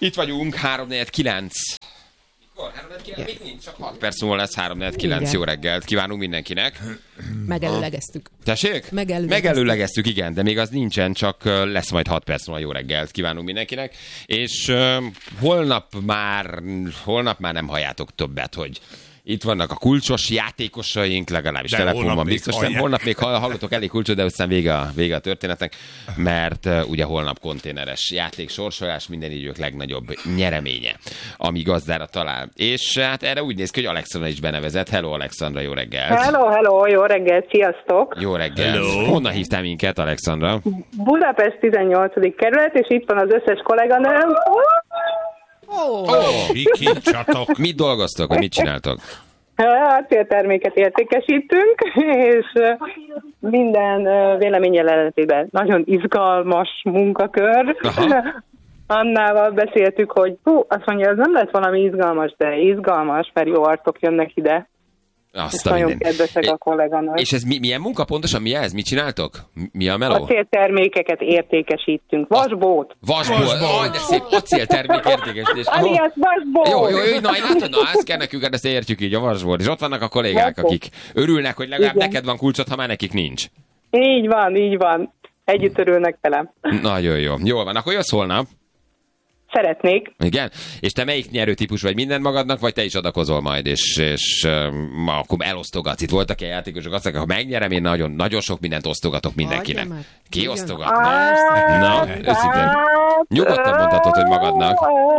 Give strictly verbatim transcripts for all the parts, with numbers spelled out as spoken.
Itt vagyunk, három negyven kilenc. Mikor? három negyven kilenc? Még nincs, csak hat perc múlva lesz három negyven kilenc. Jó reggelt kívánunk mindenkinek. Megelőlegeztük. Tessék? Megelőlegeztük. Megelőlegeztük, igen, de még az nincsen, csak lesz majd hat perc múlva. Jó reggelt kívánunk mindenkinek. És uh, holnap már, holnap már nem halljátok többet, hogy itt vannak a kulcsos játékosaink, legalábbis de telefonban biztos. Nem, holnap még hallottok elég kulcsot, de aztán vége a, vége a történetnek, mert uh, ugye holnap konténeres játék, sorsolás, minden idők legnagyobb nyereménye, ami gazdára talál. És hát erre úgy néz ki, hogy Alexandra is benevezett. Hello, Alexandra, jó reggelt! Hello, hello, jó reggelt, sziasztok! Jó reggelt! Hello. Honnan hívtál minket, Alexandra? Budapest tizennyolcadik kerület, és itt van az összes kolléganőm. Oh. Oh, mit dolgoztok, vagy mit csináltok? Acélterméket értékesítünk, és minden véleményjelenetében nagyon izgalmas munkakör. Aha. Annával beszéltük, hogy hú, azt mondja, ez nem lett valami izgalmas, de izgalmas, mert jó arcok jönnek ide. Azt nagyon kedvesek a kolléganők. És ez mi, milyen munka pontosan? Mi ez? Mit csináltok? Mi a meló? Acéltermékeket értékesítünk. Vasbót. Vasbót. Aj, de szép acéltermék értékesítés. Alias vasbót. Jó, jó, jó, na, látod, na, ezt kell nekünk, ezt értjük így, a vasbót. És ott vannak a kollégák, vasbót. Akik örülnek, hogy legalább igen. Neked van kulcsot, ha már nekik nincs. Így van, így van. Együtt örülnek velem. Nagyon jó. Jól van, akkor jössz holnap. Szeretnék. Igen? És te melyik nyerő típus vagy, mindent magadnak, vagy te is adakozol majd, és, és um, akkor elosztogatsz? Itt voltak ilyen játékosok, azt mondják, ha megnyerem, én nagyon, nagyon sok mindent osztogatok mindenkinek. Ki osztogat? Na, őszintén. Nyugodtan mondhatod, hogy magadnak.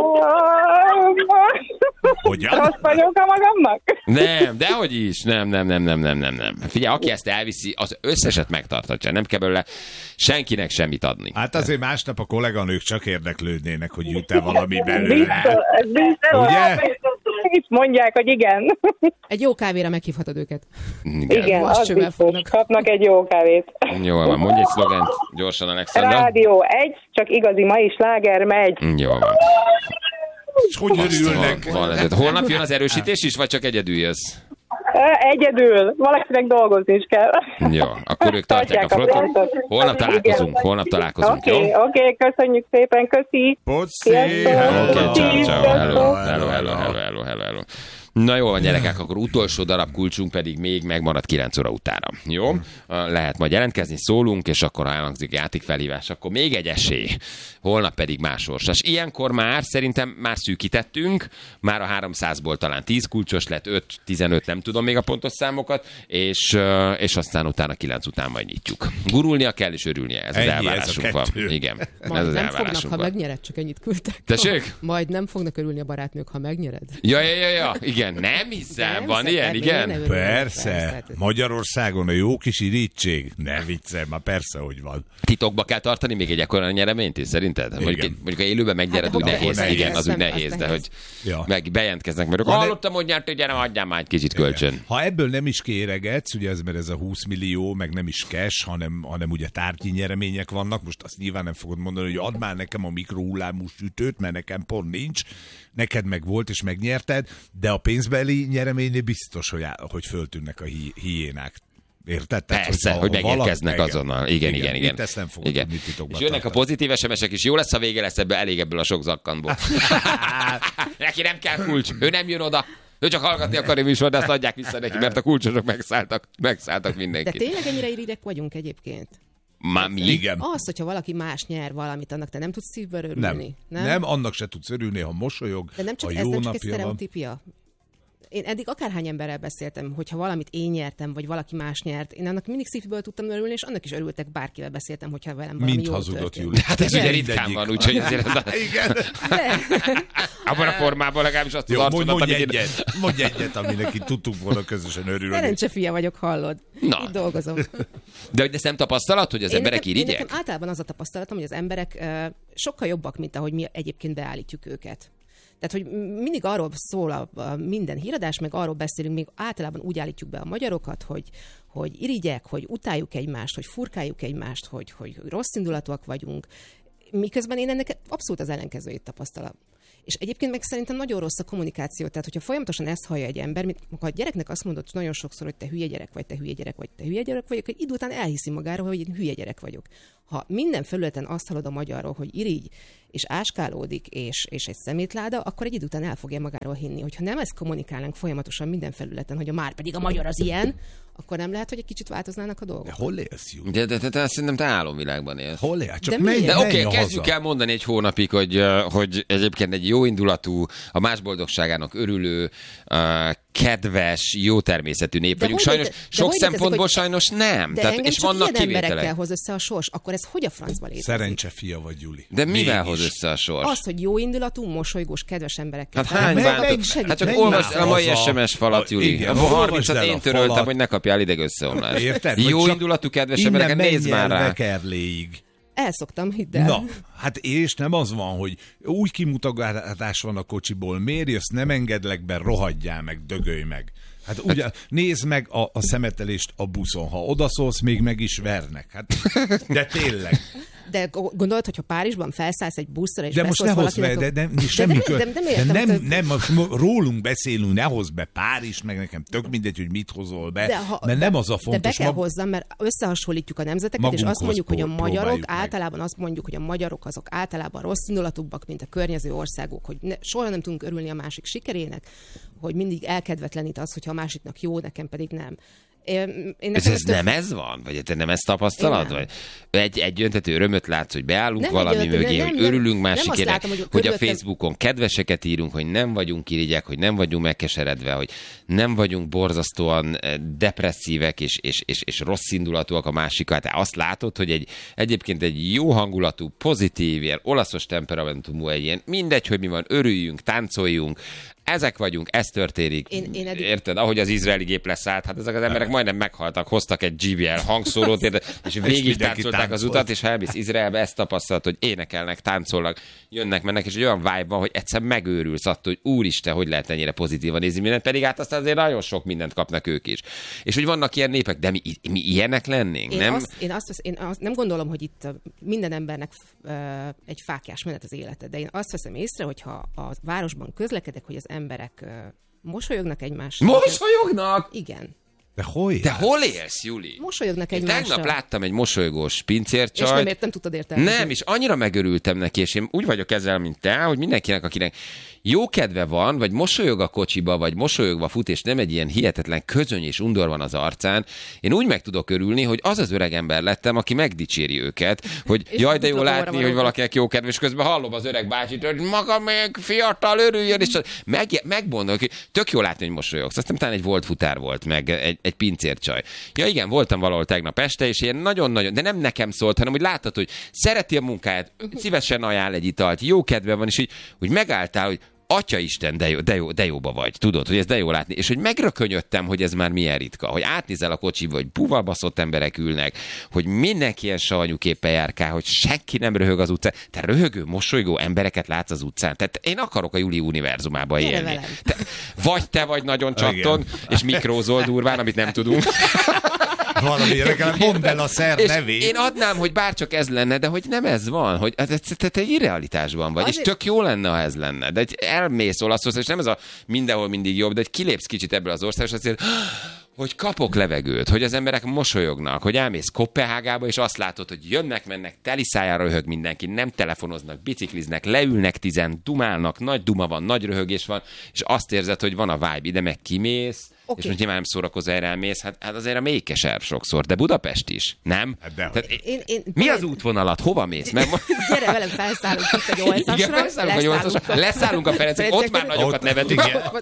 Hogyan? Rossz vagyok a magamnak? Nem, dehogy is. Nem, nem, nem, nem, nem, nem, nem. Figyelj, aki ezt elviszi, az összeset megtartatja. Nem kell belőle senkinek semmit adni. Hát azért másnap a kolléganők csak érdeklődnének, hogy jut-e valami belőle. Ugye? Itt mondják, hogy igen. Egy jó kávéra meghívhatod őket. Igen, igen az biztos. Kapnak egy jó kávét. Jól van, mondj egy szlogent gyorsan, Alexandra. Rádió egy, csak igazi mai sláger megy. Jó van. És hogy örülnek? Van, van, holnap jön az erősítés is, vagy csak egyedül jössz? Egyedül. Valakinek dolgozni is kell. Jó, akkor ők tartják a frontot. Holnap találkozunk, holnap találkozunk, okay, jó? Oké, okay, köszönjük szépen, köszi. Poci! Oké, ciao, ciao, hello, hello, hello, hello, hello, hello. Na jó van, gyerekek, akkor utolsó darab kulcsunk pedig még megmarad kilenc óra utána. Jó? Lehet majd jelentkezni, szólunk, és akkor ha elhangzik játékfelhívás, akkor még egy esély. Holnap pedig más sorsas. Ilyenkor már szerintem már szűkítettünk, már a háromszázból talán tíz kulcsos lett, öt, tizenöt, nem tudom még a pontos számokat, és, és aztán utána kilenc után majd nyitjuk. Gurulnia kell, és örülnie, ez ennyi, az elvárásunk ez van. Igen, majd ez az nem elvárásunk fognak, van. ha megnyered, csak ennyit küldtek. Tessék? Majd nem fognak örülni a barátnők, ha megnyered. Ja, ja, ja, ja. Igen, nem hiszem, nem van ilyen, igen? Örülni, persze. persze. Magyarországon a jó kis irítség. Ne viccelj, már persze, hogy van. Titokba kell tartani még egy ekkora nyereményt is, szerinted? Mondjuk, mondjuk ha élőben megnyered, hát, úgy nehéz. nehéz. Igen, az úgy Nem, nehéz, az de nehéz. hogy Ja. meg bejelentkeznek, mert hallottam, hogy nyert, hogy gyere, adjál már egy kicsit kölcsön. Ha ebből nem is kéregetsz, ugye ez, mert ez a húsz millió, meg nem is cash, hanem, hanem ugye tárgyi nyeremények vannak, most azt nyilván nem fogod mondani, hogy add már nekem a mikrohullámú sütőt, mert nekem pont nincs, neked meg volt, és megnyerted, de a pénzbeli nyereménynél biztos, hogy, á, hogy föltűnnek a hi- hiénák. Érted? Persze, hogy, hogy megérkeznek azonnal. Igen, igen, igen. igen. Itt ezt nem fogod igen. tudni titokban És jönnek tartani. a pozitív es em esek is. Jó lesz a vége, lesz ebből elég ebből a sok zakkanból. Neki nem kell kulcs, ő nem jön oda. Ő csak hallgatni akar a műsor, de azt adják vissza neki, mert a kulcsosok megszálltak, megszálltak mindenkit. De tényleg ennyire irigyek vagyunk egyébként? Már mi? Igen. Az, hogyha valaki más nyer valamit, annak te nem tudsz szívből örülni. Nem. Nem? nem, annak se tudsz örülni, ha mosolyog, De nem csak, ha ez jó nem csak egy napja van. sztereotípia. Én eddig akárhány emberrel beszéltem, hogyha valamit én nyertem, vagy valaki más nyert, én annak mindig szívből tudtam örülni, és annak is örültek, bárkivel beszéltem, hogyha velem valami Mint jó hazudott történt. Júli. Hát ez ugye ritkán van, úgyhogy azért az a... Igen. abban a formában legalábbis azt az Jó, mondj, arcodat, mondj amit én... egyet, mondj egyet, ami neki tudtuk volna közösen örülni. Szerencse fia vagyok, hallod? Na. Itt dolgozom. De hogy ezt nem tapasztalat, hogy az Én emberek nekem, én irigyek? nekem általában az a tapasztalatom, hogy az emberek uh, sokkal jobbak, mint ahogy mi egyébként beállítjuk őket. Tehát, hogy mindig arról szól a, a minden híradás, meg arról beszélünk, még általában úgy állítjuk be a magyarokat, hogy, hogy irigyek, hogy utáljuk egymást, hogy furkáljuk egymást, hogy, hogy rossz indulatúak vagyunk, miközben én ennek abszolút az ellenkezőjét tapasztalom. És egyébként meg szerintem nagyon rossz a kommunikáció, tehát hogyha folyamatosan ezt hallja egy ember, mint ha a gyereknek azt mondod nagyon sokszor, hogy te hülye gyerek vagy, te hülye gyerek vagy, te hülye gyerek vagy, egy idő után elhiszi magáról, hogy én hülye gyerek vagyok. Ha minden felületen azt hallod a magyarról, hogy irigy, és áskálódik, és, és egy szemétláda, akkor egy idő után el fogja magáról hinni. Hogyha nem ezt kommunikálnánk folyamatosan minden felületen, hogy a már pedig a magyar az ilyen, akkor nem lehet, hogy egy kicsit változnának a dolgok. De hol élsz, Júli? De, de, de, de szerintem te álomvilágban élsz. Hol élsz? Csak De menj, miért? De menj oké, okay, kezdjük haza. el mondani egy hónapig, hogy, uh, hogy egyébként egy jó indulatú, a más boldogságának örülő, uh, kedves, jó természetű nép De vagyunk. hogy Sajnos, léte- de sok hogy létezik, szempontból hogy- sajnos nem. De Tehát, engem és csak vannak ilyen emberekkel kivételek. hoz össze a sors, akkor ez hogy a francba létezik? Szerencse fia vagy, Júli. De mivel Mégis. hoz össze a sors? Az, hogy jó indulatú, mosolyogós, kedves emberekkel. Hát hány menj, bántok? menj, segít. Hát csak menj olvasd már a mai haza. es em es falat, Júli. Igen, Abban olvasd harmincat el a én töröltem, falat. hogy ne kapjál idegösszeomlást. Érted? Vagy Jó csak indulatú, kedves innen embereket, nézd menj már el rá. Vekerléig. El szoktam, hidd el. Na, hát és nem az van, hogy úgy kimutatás van a kocsiból, miért jössz, nem engedlek be, rohadjál meg, dögölj meg. Hát ugye, nézd meg a, a szemetelést a buszon, ha odaszólsz, még meg is vernek. Hát, de tényleg. De gondolod, hogyha Párizsban felszállsz egy buszra, és De most ne beszólsz hozz be, valakinek, de, de, de, semmi de, kö... de, de, de, de értem, nem, hogy- nem, most rólunk beszélünk, ne hozz be Párizs, meg nekem tök mindegy, hogy mit hozol be, De ha- mert nem az a De be fontos. kell mag- hozzam, mert összehasonlítjuk a nemzeteket, és azt Magunkhoz mondjuk, hogy a pró- magyarok próbáljuk meg. általában azt mondjuk, hogy a magyarok azok általában rossz indulatúbbak, mint a környező országok, hogy ne, soha nem tudunk örülni a másik sikerének, hogy mindig elkedvetlenít az, hogyha a másiknak jó, nekem pedig nem. Én, én Ez, nekem ez tök- nem ez van? Vagy te nem ezt tapasztalad? Én nem. Vagy egy, egy öntető örömöt látsz, hogy beállunk Nem valami egy öntető, mögé, nem, hogy nem, örülünk nem azt másikért, látom, hogy hogy a körülöttem- Facebookon kedveseket írunk, hogy nem vagyunk irigyek, hogy nem vagyunk megkeseredve, hogy nem vagyunk borzasztóan eh, depresszívek és, és, és, és rossz indulatúak a másikkal. Te azt látod, hogy egy, egyébként egy jó hangulatú, pozitív, ilyen olaszos temperamentumú, egy ilyen mindegy, hogy mi van, örüljünk, táncoljunk, ezek vagyunk, ez történik. Én- én eddig- Érted? Ahogy az izraeli gép leszállt, hát ezek az emberek majdnem meghaltak, hoztak egy gé bé el hangszórót, érted? És végig mindenki táncolták az táncolt. utat, és ha elmész Izraelbe, ezt tapasztalt, hogy énekelnek, táncolnak, jönnek, mennek, és egy olyan vibe van, hogy egyszer megőrülsz attól, hogy úristen, hogy lehet ennyire pozitívan nézni mindent, pedig hát aztán azért nagyon sok mindent kapnak ők is. És hogy vannak ilyen népek, de mi, mi ilyenek lennénk, Én, nem? azt, én, azt, vesz- én azt nem gondolom, hogy itt uh, minden embernek uh, egy fáklyás menet az élete, de én azt veszem észre, hogyha a városban közlekedek, hogy az emberek uh, mosolyognak egymásra. Mosolyognak! Igen. De hol Te jársz? hol élsz, Júli? Mosolyognak Én egymásra. tegnap láttam egy mosolygós És pincércsajt. nem értem, tudtad értelmezni. Nem, és annyira megörültem neki, és én úgy vagyok ezzel, mint te, hogy mindenkinek, akinek jó kedve van, vagy mosolyog a kocsiba, vagy mosolyogva fut, és nem egy ilyen hihetetlen közöny és undor van az arcán, én úgy meg tudok örülni, hogy az az öreg ember lettem, aki megdicséri őket, hogy És jaj, de jó mutatom látni, arra hogy valóban. valakinek jó kedve, és közben hallom az öreg bácsit, hogy maga még fiatal, örüljön, és meg, megmondom, hogy tök jó látni, hogy mosolyogsz. Aztán talán egy volt futár volt, meg egy, egy pincércsaj. Ja igen, voltam valahol tegnap este, és ilyen nagyon-nagyon, de nem nekem szólt, hanem hogy láttad, hogy szereti a munkáját, szívesen ajánl egy italt, jó kedve van, és így, hogy megálltál, hogy Atyaisten, de jó, de, jó, de jóba vagy, tudod, hogy ez de jó látni. És hogy megrökönyödtem, hogy ez már milyen ritka, hogy átnézel a kocsiba, hogy buvalbaszott emberek ülnek, hogy mindenki ilyen savanyúképpen járkál, hogy senki nem röhög az utcán. Te röhögő, mosolygó embereket látsz az utcán. Tehát én akarok a Júli univerzumába Gyere élni. velem. Te, vagy te vagy nagyon csatton, Igen. és mikrózol durván, amit nem tudunk. Valamire kell, mondd el a szer És nevét. én adnám, hogy bárcsak ez lenne, de hogy nem ez van, hogy te, te, te egy irrealitásban vagy, Azért- és tök jó lenne, ha ez lenne. De egy elmész Olaszország, és nem ez a mindenhol mindig jobb, de egy kilépsz kicsit ebből az országból, és azért hogy kapok levegőt, hogy az emberek mosolyognak, hogy elmész Koppenhágába, és azt látod, hogy jönnek, mennek, teli szájára röhög mindenki, nem telefonoznak, bicikliznek, leülnek tizen, dumálnak, nagy duma van, nagy röhögés van, és azt érzed, hogy van a vibe, ide meg kimész, Oké. és most nyilván nem szórakozol, erre elmész, hát, hát azért a mélykeserv sokszor, de Budapest is, nem? Hát dehogy. Tehát, Én, én, mi az útvonalat? Hova mész? Mert mo- Gyere velem, felszállunk itt egy oltaszra. igen, leszállunk a nyolcasra, leszállunk a Ferencek, ott már nagyokat Ott- nevetünk.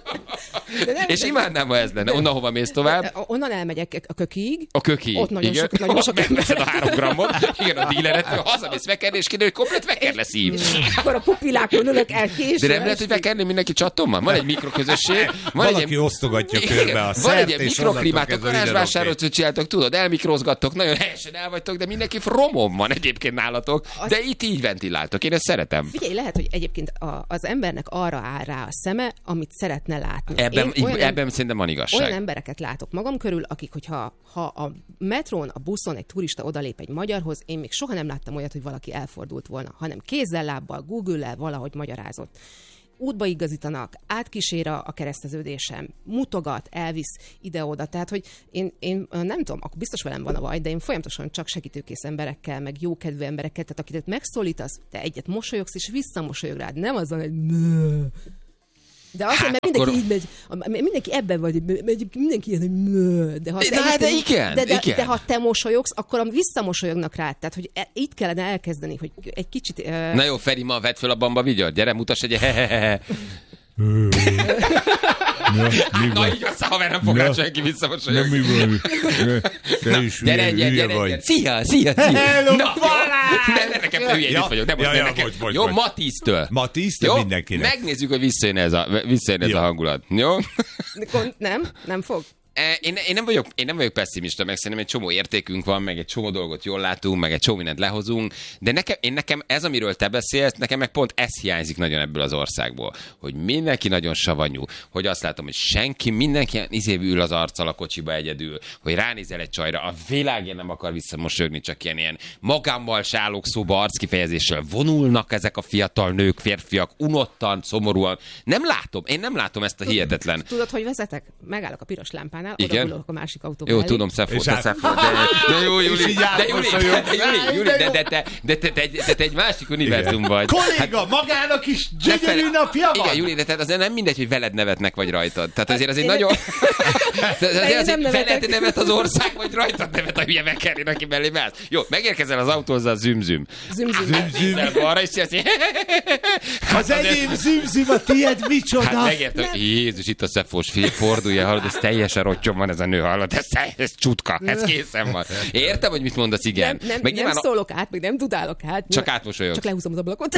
De nem, És de- imádnám, ha ez lenne. Onnan hova mész tovább? Onnan elmegyek a kökig. A köki. Ott nagyon igen. sok- nagyon sok Megveszed ember. a három grammot, igen, a díleret, hazamész vekerni, és kiderül, hogy komplet veker lesz így. Akkor a pupilákon ülök el késő. De nem lehet, hogy vekerni mindenki csatton van? Van egy mikroközösség, van egy Valaki ilyen... osztogatja Igen, körbe a van szert, egy ilyen és mikroklimát, a onnantól kezdve garázsvásárot, minden hogy csináltok, tudod, elmikrozgattok, nagyon helyesen el vagytok, de mindenki romon van egyébként nálatok, de itt így ventiláltok, én ezt szeretem. Figyelj, lehet, hogy egyébként a, az embernek arra áll rá a szeme, amit szeretne látni. Ebben, Én olyan, ebben szerintem van igazság. olyan embereket látok magam körül, akik, hogyha ha a metrón, a buszon egy turista odalép egy magyarhoz, én még soha nem láttam olyat, hogy valaki elfordult volna, hanem kézzel, lábbal, Google-lel valahogy magyarázott. útba igazítanak, átkísér a kereszteződésem, mutogat, elvisz ide-oda. Tehát, hogy én, én nem tudom, akkor biztos velem van a baj, de én folyamatosan csak segítőkész emberekkel, meg jókedvű emberekkel, tehát akiket megszólítasz, te egyet mosolyogsz, és visszamosolyog rád. Nem azon, hogy de azért, mert mindenki akkor... így megy, mindenki ebben vagy, megy, mindenki ilyen, hogy de ha, de, de, de igen, de, de, igen. de ha te mosolyogsz, akkor visszamosolyognak rád. Tehát, hogy itt kellene elkezdeni, hogy egy kicsit... Uh... Na jó, Feri, ma vedd föl a bamba vigyat, gyere, mutass egy hehehehe. Na, Na így aztán, haver, nem fog rá senki visszamosolyogni. Nem mi van. Te is gyere, hülye, gyere, hülye gyere, vagy. gyere. Szia, szia, szia. Hello, Na, Balázs! ne, nekem hülye, Ja, itt vagyok. Nem, ja, most ja, nekem. bocs, bocs, Jó, bocs. ma tíztől. Ma tíztől Jó? mindenkinek. Megnézzük, hogy visszajön ez a, visszajön ez Jó. a hangulat. Jó? Nem? Nem fog? Én, én, nem vagyok, én nem vagyok pessimista, meg szerintem egy csomó értékünk van, meg egy csomó dolgot jól látunk, meg egy csomó mindent lehozunk, de nekem, én nekem ez, amiről te beszélsz, nekem meg pont ez hiányzik nagyon ebből az országból, hogy mindenki nagyon savanyú, hogy azt látom, hogy senki, mindenki izév ül az arccal a kocsiba egyedül, hogy ránézel egy csajra, a világén nem akar visszamosolyogni, csak ilyen, ilyen magámmal se állok szóba arckifejezéssel vonulnak ezek a fiatal nők, férfiak, unottan, szomorúan. Nem látom, én nem látom ezt a hihetetlen. Tudod, hogy vezetek? Megállok a piros lámpánál, igen? oda a másik autóba. Jó, elég. tudom, Szefó, te át- Szefó, de, de jó, Juli, de Juli, de Juli, Juli, de, de, te, de, te, te, te, te egy másik univerzum vagy. Kolléga, magának is gyönyörű napja van! Igen, Juli, de tehát azért nem mindegy, hogy veled nevetnek, vagy rajtad. Tehát azért az egy Én- nagyon... Én azért azért nem veled nevetek. nevet az ország, vagy rajtad nevet a hülye Mekerin, aki mellé állsz. Jó, megérkezel az autózzal a zümzüm. Zümzüm. Zümzüm. Balra, és azt Az enyém zümzüm, a tiéd micsoda! Hát megértem, Jézus, itt a Szefós fiú, fordulja, hallod, ez teljesen rottyon van ez a nő, hallod, ez, ez csutka, ez készen van. Értem, hogy mit mondasz, igen. Nem, nem, Meg nem nyilván a- szólok át, meg nem dudálok át. Csak átmosolyogsz. Csak lehúzom az ablakot.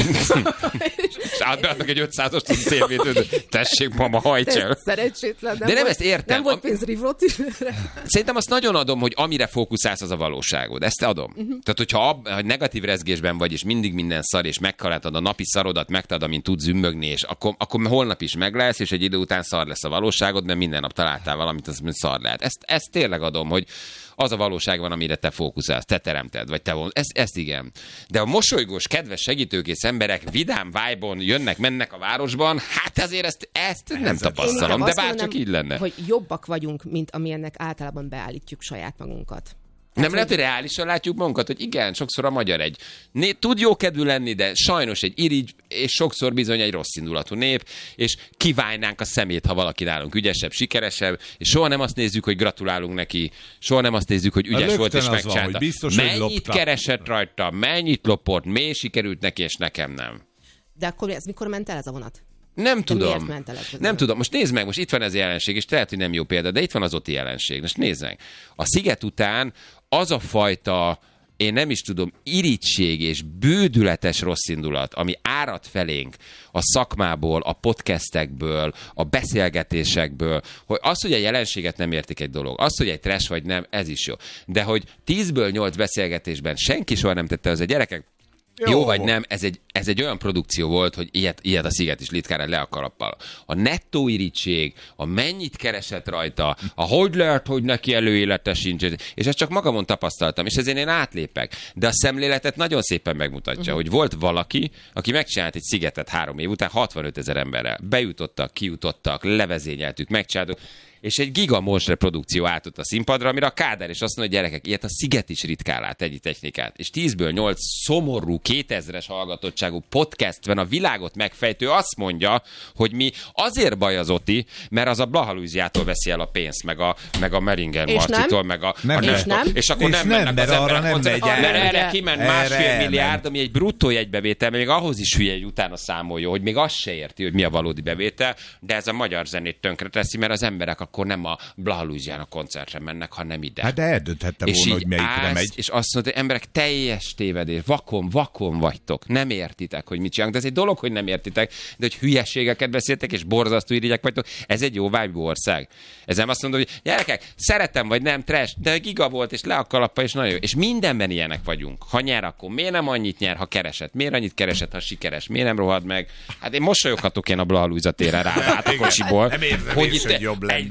És átbeadnak egy ötszázast, hogy szélvétőt. Tessék, mama, hajts el. Ez szerencsétlen. De nem volt, ezt értem. Nem volt Am- pénz Rivrótűrre. Szerintem azt nagyon adom, hogy amire fókuszálsz, az a valóságod. Ezt adom. Uh-huh. Tehát, hogyha ab, ha negatív rezgésben vagy, és mindig minden szar, és megkaráltad a napi szarodat, megtalad, amint tudsz zümmögni, és akkor, akkor holnap is meg lesz, és egy idő után szar lesz a valóságod, mert minden nap találtál valamit, az szar lehet. Ezt, ezt tényleg adom, hogy az a valóság van, amire te fókuszálsz, te teremted, vagy te von. Ez, ezt igen. De a mosolygós, kedves, segítőkész emberek vidám vibe-on jönnek, mennek a városban, hát azért ezt, ezt nem Én tapasztalom, inkább de azt bár mondanám, csak így lenne. Hogy jobbak vagyunk, mint amilyennek általában beállítjuk saját magunkat. Nem lehet, hogy reálisan látjuk magunkat, hogy igen, sokszor a magyar egy né- tud jókedvű lenni, de sajnos egy irigy, és sokszor bizony egy rossz indulatú nép, és kiválnánk a szemét, ha valaki nálunk ügyesebb, sikeresebb, és soha nem azt nézzük, hogy gratulálunk neki, soha nem azt nézzük, hogy ügyes A volt és lökten az van, megcsinálta. hogy biztos, hogy Mennyit lopta. keresett rajta, mennyit lopott, mi sikerült neki, és nekem nem. De akkor ez mikor ment el ez a vonat? Nem De tudom. miért ment el ez? Nem tudom. Most nézd meg, most itt van ez a jelenség, és lehet, hogy nem jó példa, de itt van az Oti jelenség. Most nézd meg. A Sziget után az a fajta, én nem is tudom, irigység és bődületes rosszindulat, ami árad felénk a szakmából, a podcastekből, a beszélgetésekből, hogy az, hogy a jelenséget nem értik egy dolog, az, hogy egy trash vagy nem, ez is jó. De hogy tízből nyolc beszélgetésben senki soha nem tette az a gyerekek, Jó. Jó vagy nem, ez egy, ez egy olyan produkció volt, hogy ilyet, ilyet a Sziget is litkán le a kalappal. A nettó irigység, a mennyit keresett rajta, a hogy lehet, hogy neki előélete sincs, és ezt csak magamon tapasztaltam, és ezért én átlépek. De a szemléletet nagyon szépen megmutatja, uh-huh. hogy volt valaki, aki megcsinált egy Szigetet három év után hatvanöt ezer emberrel. Bejutottak, kijutottak, levezényeltük, megcsináltuk, és egy gigamonstre produkció állt a színpadra, amire a Kádár is azt mondja, hogy gyerekek, ilyet a Sziget is ritkán lát egy technikát. És tízből nyolc szomorú, kétezres hallgatottságú podcastben a világot megfejtő azt mondja, hogy mi azért baj az Oti, mert az a Blaha Lujziától veszi el a pénzt, meg a, meg a Meringer Marcitól, meg a... Nem, a és nem. És akkor És nem, nem, mennek mert az arra emberek nem koncertre, megy el. mert erre kiment Erre másfél elment. milliárd, ami egy bruttó jegybevétel, még ahhoz is hülye, hogy utána számolja, hogy még azt se érti, hogy mi a valódi bevétel, de ez a magyar zenét tönkre teszi, mert az emberek akkor nem a Blaha Lujziának koncertre mennek, hanem ide. Hát de eldönthette És volna, így hogy melyikre állsz, megy. és azt mondod, hogy emberek, teljes tévedés, vakon, vakon vagytok, nem értitek, hogy mit csinálunk. De ez egy dolog, hogy nem értitek, de hogy hülyeségeket beszéltek, és borzasztó irigyek vagytok, ez egy jó vibe ország. Ezzel azt mondod, hogy gyerekek, szeretem vagy nem, trash, de giga volt, és le a kalappa, és nagyon jó. És mindenben ilyenek vagyunk. Ha nyer, akkor miért nem annyit nyer, ha keresett? Miért annyit keresett, ha sikeres? Miért nem rohad meg? Hát én mosolyoghatok én a Blaha Lujza téren rá, át a kocsiból. Nem érzem hogy is, itt hogy jobb lenne. egy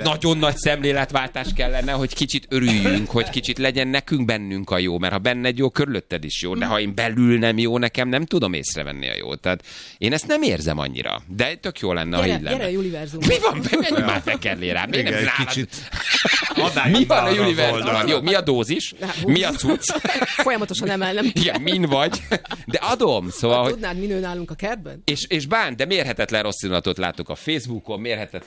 nagyon nagy szemléletváltás kellene, hogy kicsit örüljünk, hogy kicsit legyen nekünk bennünk a jó, mert ha benned jó, körülötted is jó, de ha én belül nem jó, nekem nem tudom észrevenni a jót. Tehát én ezt nem érzem annyira, de tök jó lenne, gyere, ha így lenne. Gyere a Univerzum. Mi van? Menj már Fekerlé rá. Miért nem nálad? Kicsit. Mi van a Univerzumban? Jó, mi a dózis? Mi a cucc? Folyamatosan emelnem. Igen, min vagy? De adom, szóval... Tudnád, mi nő nálunk a kertben? És, és bán, de mérhetetlen rossz indulatot látok a Facebookon, mérhetetlen